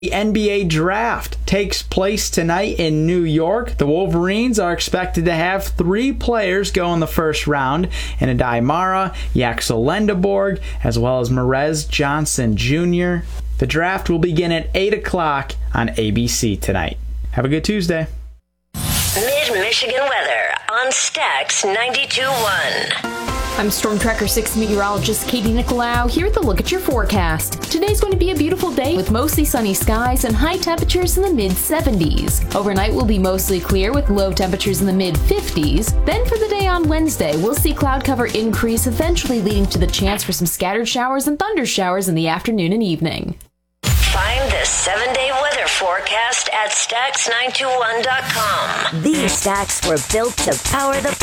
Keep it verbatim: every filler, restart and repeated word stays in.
The N B A draft takes place tonight in New York. The Wolverines are expected to have three players go in the first round, in Adai Mara, Yaxel Lendeborg, as well as Merez Johnson Junior The draft will begin at eight o'clock on A B C tonight. Have a good Tuesday. Mid-Michigan weather on Stax ninety-two point one. I'm Storm Tracker six meteorologist Katie Nicolau here with a look at your forecast. Today's going to be a beautiful day with mostly sunny skies and high temperatures in the mid seventies. Overnight will be mostly clear with low temperatures in the mid fifties. Then for the day on Wednesday, we'll see cloud cover increase, eventually leading to the chance for some scattered showers and thunder showers in the afternoon and evening. Find the seven-day weather forecast at Stax nine two one dot com. These stacks were built to power the